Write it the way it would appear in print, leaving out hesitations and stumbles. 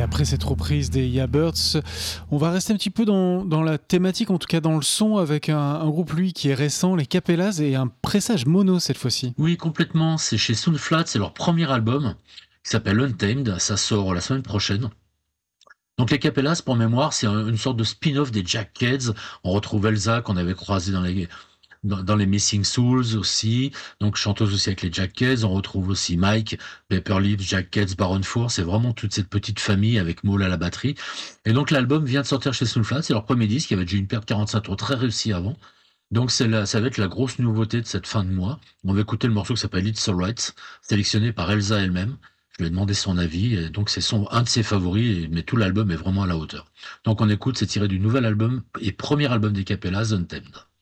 après cette reprise des Yardbirds, on va rester un petit peu dans la thématique, en tout cas dans le son, avec un groupe, lui, qui est récent, les Capellas, et un pressage mono cette fois-ci. Oui, complètement. C'est chez Soundflat, c'est leur premier album qui s'appelle Untamed. Ça sort la semaine prochaine. Donc les Capellas, pour mémoire, c'est une sorte de spin-off des Jackheads. On retrouve Elsa qu'on avait croisée dans les Missing Souls aussi, donc chanteuse aussi avec les Jackheads. On retrouve aussi Mike, Pepper Lips, Jackheads, Baron Four. C'est vraiment toute cette petite famille avec Maul à la batterie. Et donc l'album vient de sortir chez Soulflat. C'est leur premier disque. Il y avait déjà une paire de 45 tours très réussie avant. Donc ça va être la grosse nouveauté de cette fin de mois. On va écouter le morceau qui s'appelle It's Alright, sélectionné par Elsa elle-même. Je lui ai demandé son avis, et donc un de ses favoris, mais tout l'album est vraiment à la hauteur. Donc on écoute, c'est tiré du nouvel album et premier album des Capellas, Untamed.